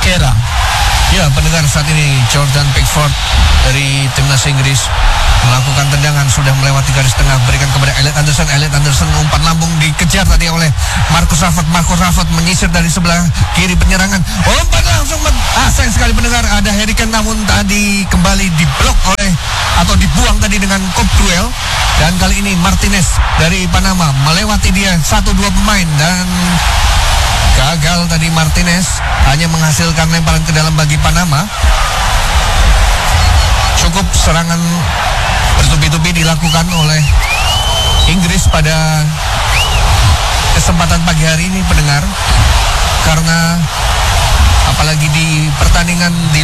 Mosquera. Ya, pendengar, saat ini Jordan Pickford dari timnas Inggris melakukan tendangan, sudah melewati garis tengah, berikan kepada Elliot Anderson. Elliot Anderson umpan lambung, dikejar tadi oleh Marcus Rashford. Marcus Rashford menyisir dari sebelah kiri penyerangan, umpan langsung, sayang sekali pendengar, ada Harry Kane, namun tadi kembali diblok oleh atau dibuang tadi dengan Copdwell. Dan kali ini Martinez dari Panama melewati dia 1-2 pemain dan gagal tadi. Martinez hanya menghasilkan lemparan ke dalam bagi Panama. Cukup serangan bertubi-tubi dilakukan oleh Inggris pada kesempatan pagi hari ini, pendengar, karena apalagi di pertandingan di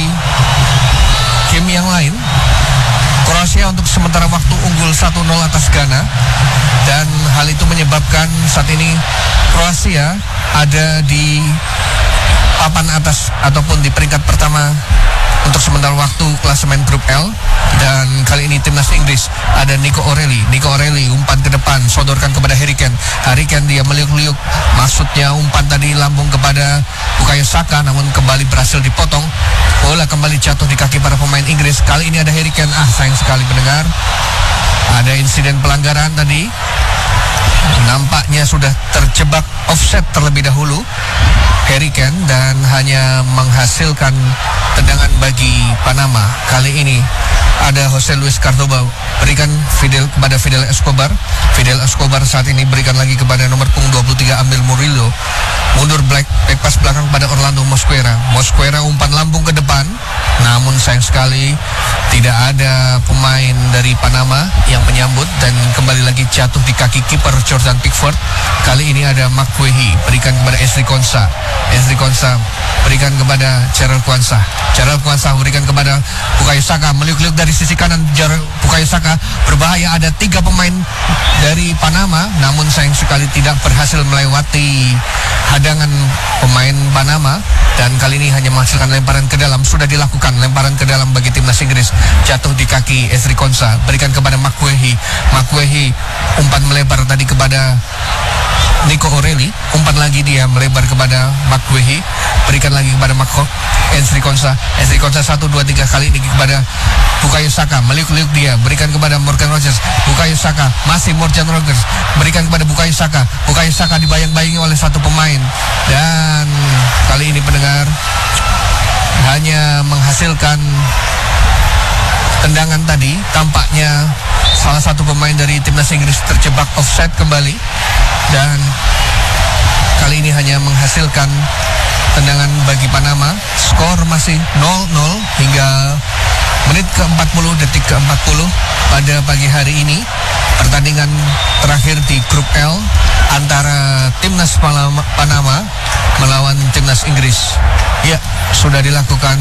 game yang lain, Kroasia untuk sementara waktu unggul 1-0 atas Ghana, dan hal itu menyebabkan saat ini Kroasia ada di papan atas ataupun di peringkat pertama untuk sementara waktu klasemen grup L. Dan kali ini timnas Inggris ada Nico O'Reilly umpan ke depan, sodorkan kepada Harry Kane. Harry Kane dia meliuk-liuk, maksudnya umpan tadi lambung kepada Bukayo Saka, namun kembali berhasil dipotong. Bola kembali jatuh di kaki para pemain Inggris. Kali ini ada Harry Kane. Sayang sekali pendengar, ada insiden pelanggaran tadi. Nampaknya sudah terjebak offset terlebih dahulu Harry Kane dan hanya menghasilkan tendangan bagi Panama. Kali ini ada Jose Luis Cordoba berikan kepada Fidel Escobar. Fidel Escobar saat ini berikan lagi kepada nomor punggung 23 Amel Murillo. Mundur back pas belakang pada Orlando Mosquera. Mosquera umpan lambung ke depan, namun sayang sekali tidak ada pemain dari Panama yang menyambut dan kembali lagi jatuh di kaki kiper Jordan Pickford. Kali ini ada McGuehi berikan kepada Ezri Konsa. Ezri Konsa berikan kepada Gerald Kwanzaa. Gerald Kwanzaa berikan kepada Bukayo Saka, meliuk-liuk dari sisi kanan. Bukayo Saka berbahaya, ada 3 pemain dari Panama, namun sayang sekali tidak berhasil melewati hadangan pemain Panama, dan kali ini hanya menghasilkan lemparan ke dalam. Sudah dilakukan lemparan ke dalam bagi timnas Inggris, jatuh di kaki Ezri Konsa, berikan kepada McGuehi. Umpan melebar tadi kepada Nico O'Reilly, umpan lagi dia melebar kepada McGuehi, berikan lagi kepada Ezri Konsa. 1, 2, 3 kali ini kepada Bukayo Saka, meliuk-liuk dia, berikan kepada Morgan Rogers. Bukayo Saka, masih Morgan Rogers, berikan kepada Bukayo Saka. Bukayo Saka dibayang-bayangi oleh 1 pemain, dan kali ini pendengar hanya menghasilkan tendangan tadi. Tampaknya salah satu pemain dari timnas Inggris terjebak offside kembali, dan kali ini hanya menghasilkan tendangan bagi Panama. Skor masih 0-0 hingga menit ke-40, detik ke-40 pada pagi hari ini. Pertandingan terakhir di grup L antara timnas Panama melawan timnas Inggris. Ya, sudah dilakukan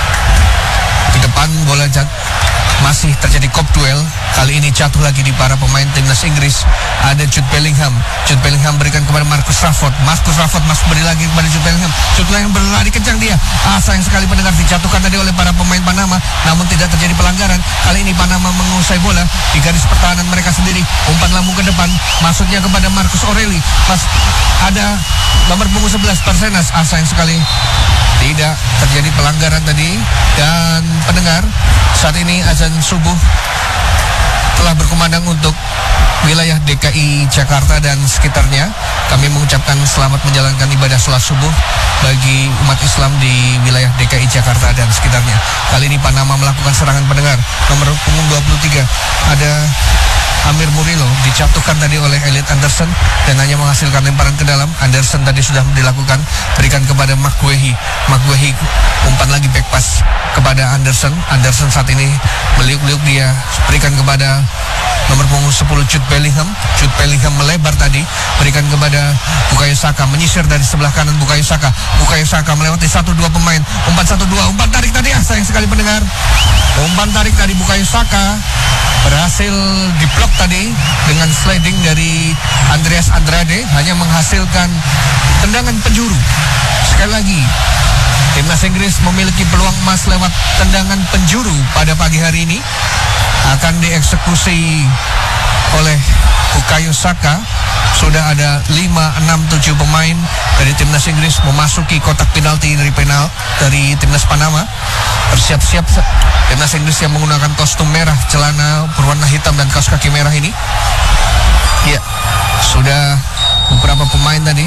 ke depan, bola masih terjadi Copdwell. Kali ini jatuh lagi di para pemain timnas Inggris. Ada Jude Bellingham. Jude Bellingham berikan kepada Marcus Rashford. Marcus Rashford masih beri lagi kepada Jude Bellingham. Jude Bellingham berlari kencang dia. Sayang sekali pendengar, dijatuhkan tadi oleh para pemain Panama, namun tidak terjadi pelanggaran. Kali ini Panama menguasai bola di garis pertahanan mereka sendiri. Umpan lambung ke depan, maksudnya kepada Marcus O'Reilly. Ada nomor punggung 11 Persenas. Sayang sekali tidak terjadi pelanggaran tadi. Dan pendengar, saat ini azan subuh telah berkumandang untuk wilayah DKI Jakarta dan sekitarnya. Kami mengucapkan selamat menjalankan ibadah sholat subuh bagi umat Islam di wilayah DKI Jakarta dan sekitarnya. Kali ini Panama melakukan serangan, pendengar. Nomor punggung 23 ada Amir Murillo, dijatuhkan tadi oleh Elliot Anderson dan hanya menghasilkan lemparan ke dalam. Anderson tadi sudah dilakukan, berikan kepada McGuehi. Umpan lagi back pass kepada Anderson. Anderson saat ini meliuk-liuk dia, berikan kepada nomor punggung 10 Jude Bellingham. Jude Bellingham melebar tadi, berikan kepada Bukayo Saka, menyisir dari sebelah kanan Bukayo Saka. Bukayo Saka melewati 1-2 pemain. Umpan 1-2, umpan tarik tadi. Sayang sekali pendengar, umpan tarik tadi Bukayo Saka berhasil diblok tadi dengan sliding dari Andreas Andrade, hanya menghasilkan tendangan penjuru. Sekali lagi, timnas Inggris memiliki peluang emas lewat tendangan penjuru pada pagi hari ini. Akan dieksekusi oleh Bukayo Saka sudah ada 5, 6, 7 pemain dari timnas Inggris memasuki kotak penalti dari timnas Panama. Bersiap-siap timnas Inggris yang menggunakan kostum merah, celana berwarna hitam dan kaos kaki merah ini. Ya, sudah beberapa pemain tadi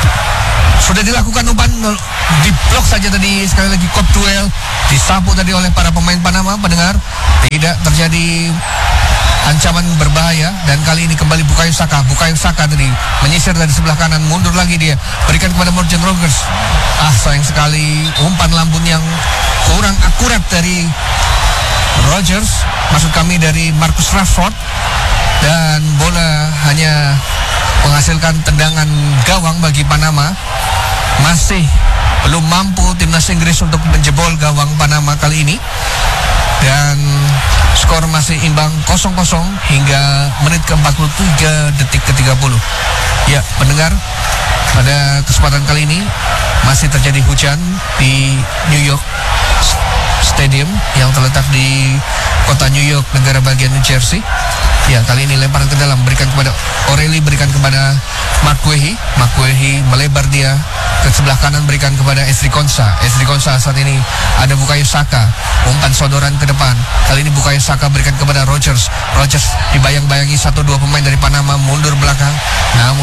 sudah dilakukan umpan, diblok saja tadi. Sekali lagi kop duel disapu tadi oleh para pemain Panama. Pendengar, tidak terjadi ancaman berbahaya, dan kali ini kembali Bukayo Saka tadi menyisir dari sebelah kanan, mundur lagi dia, berikan kepada Morgan Rogers. Sayang sekali umpan lambun yang kurang akurat dari Rogers, maksud kami dari Marcus Rashford, dan bola hanya menghasilkan tendangan gawang bagi Panama. Masih belum mampu timnas Inggris untuk menjebol gawang Panama kali ini, dan skor masih imbang 0-0 hingga menit ke-43 detik ke-30. Ya, pendengar, pada kesempatan kali ini masih terjadi hujan di New York Stadium yang terletak di kota New York, negara bagian New Jersey. Ya, kali ini lemparan ke dalam, berikan kepada O'Reilly, berikan kepada Mark Guehi melebar dia ke sebelah kanan, berikan kepada Ezri Konsa saat ini ada Bukayo Saka, umpan sodoran ke depan. Kali ini Bukayo Saka berikan kepada Rogers dibayang-bayangi 1-2 pemain dari Panama, mundur belakang, namun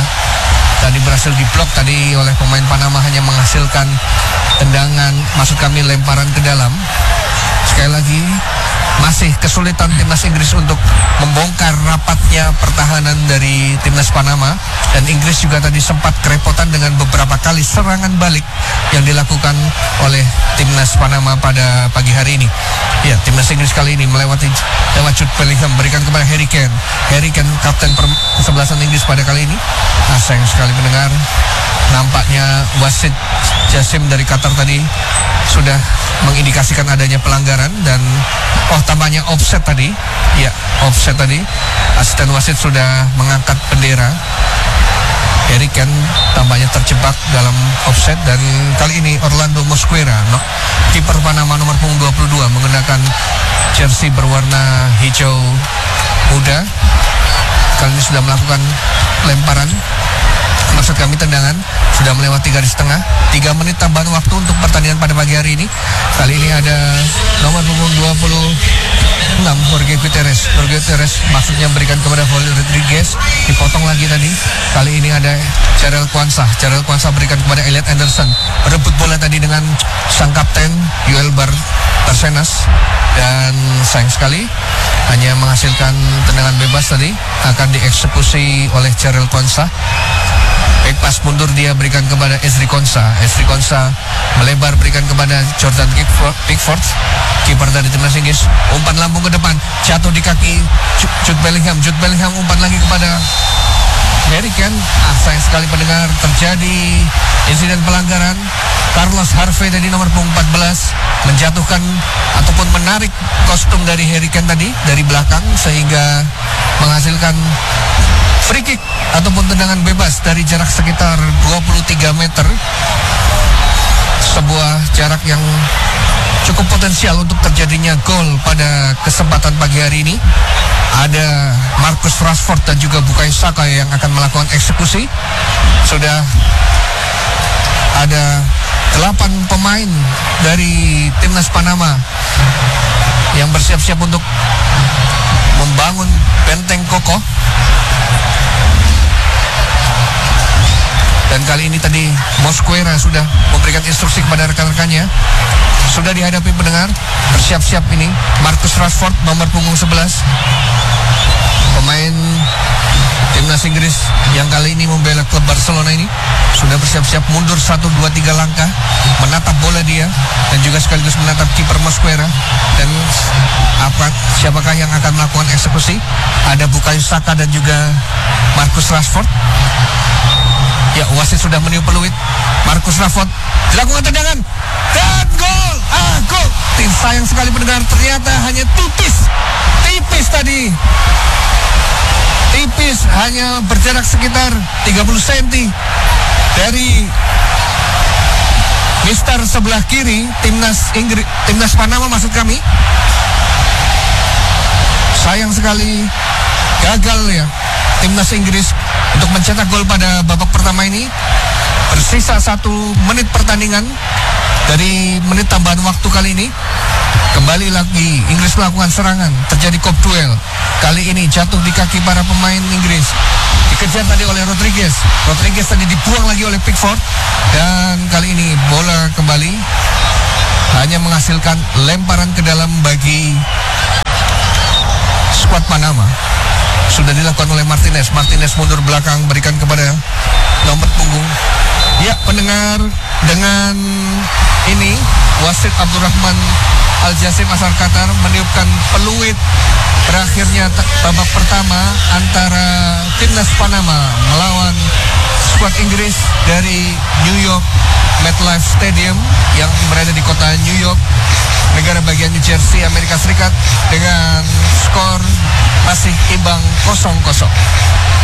tadi berhasil diblok tadi oleh pemain Panama, hanya menghasilkan tendangan, maksud kami lemparan ke dalam. Sekali lagi masih kesulitan timnas Inggris untuk membongkar rapatnya pertahanan dari timnas Panama, dan Inggris juga tadi sempat kerepotan dengan beberapa kali serangan balik yang dilakukan oleh timnas Panama pada pagi hari ini. Ya, timnas Inggris kali ini lewat Jude Bellingham, berikan kepada Harry Kane, kapten kesebelasan Inggris pada kali ini. Sayang sekali pendengar, nampaknya wasit Jasim dari Qatar tadi sudah mengindikasikan adanya pelanggaran, dan tampaknya offset tadi. Ya, offset tadi. Asisten wasit sudah mengangkat bendera. Harry Kane tampaknya terjebak dalam offset, dan kali ini Orlando Mosquera, kiper Panama nomor punggung 22, menggunakan jersey berwarna hijau muda, kali ini sudah melakukan lemparan, maksud kami tendangan, sudah melewati garis tengah. 3 menit tambahan waktu untuk pertandingan pada pagi hari ini. Kali ini ada nomor punggung 26 Jorge Gutierrez maksudnya berikan kepada Holly Rodriguez, dipotong lagi tadi. Kali ini ada Jarell Quansah berikan kepada Elliot Anderson, berebut bola tadi dengan sang kapten Yoel Barcenas, dan sayang sekali hanya menghasilkan tendangan bebas tadi, akan dieksekusi oleh Jarell Quansah. Back pass mundur dia, berikan kepada Ezri Konsa melebar, berikan kepada Jordan Pickford, kiper dari timnas Inggris. Umpan lambung ke depan, jatuh di kaki Jude Bellingham, umpan lagi kepada Harry Kane. Sayang sekali pendengar, terjadi insiden pelanggaran. Carlos Harvey tadi nomor punggung 14 menjatuhkan ataupun menarik kostum dari Harry Kane tadi dari belakang, sehingga menghasilkan free kick ataupun tendangan bebas dari jarak sekitar 23 meter. Sebuah jarak yang cukup potensial untuk terjadinya gol pada kesempatan pagi hari ini. Ada Marcus Rashford dan juga Bukayo Saka yang akan melakukan eksekusi. Sudah ada 8 pemain dari timnas Panama yang bersiap-siap untuk membangun benteng kokoh. Dan kali ini tadi Mosquera sudah memberikan instruksi kepada rekan-rekannya. Sudah dihadapi pendengar, bersiap-siap ini Marcus Rashford nomor punggung 11, pemain timnas Inggris yang kali ini membela klub Barcelona ini, sudah bersiap-siap mundur 1, 2, 3 langkah, menatap bola dia, dan juga sekaligus menatap kiper Mosquera. Dan siapakah yang akan melakukan eksekusi? Ada Bukayo Saka dan juga Marcus Rashford. Ya, wasit sudah meniup peluit. Marcus Rashford dilakukan tendangan dan gol. Gol. Sayang sekali pendengar, ternyata hanya tipis tadi. Tipis, hanya berjarak sekitar 30 cm dari mister sebelah kiri timnas Panama maksud kami. Sayang sekali gagal ya timnas Inggris untuk mencetak gol pada babak pertama ini. Bersisa 1 menit pertandingan dari menit tambahan waktu kali ini. Kembali lagi Inggris melakukan serangan. Terjadi kop duel. Kali ini jatuh di kaki para pemain Inggris. Dikejar tadi oleh Rodriguez. Rodriguez tadi dibuang lagi oleh Pickford. Dan kali ini bola kembali hanya menghasilkan lemparan ke dalam bagi skuad Panama. Sudah dilakukan oleh Martinez. Martinez mundur belakang, berikan kepada nomor punggung. Ya, pendengar, dengan ini wasit Abdurrahman Al-Jasim asal Qatar meniupkan peluit berakhirnya babak pertama antara timnas Panama melawan skuad Inggris dari New York MetLife Stadium yang berada di kota New York, negara bagian New Jersey, Amerika Serikat, dengan skor masih imbang 0-0.